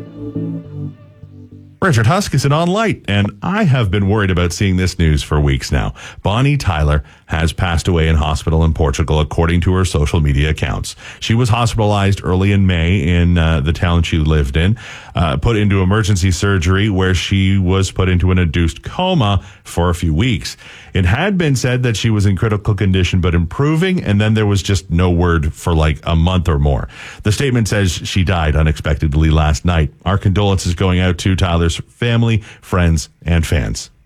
Richard Huskisson on Light, and I have been worried about seeing this news for weeks now. Bonnie Tyler has passed away in hospital in Portugal, according to her social media accounts. She was hospitalized early in May in the town she lived in, put into emergency surgery where she was put into an induced coma for a few weeks. It had been said that she was in critical condition but improving, and then there was just no word for like a month or more. The statement says she died unexpectedly last night. Our condolences going out to Tyler's family, friends, and fans.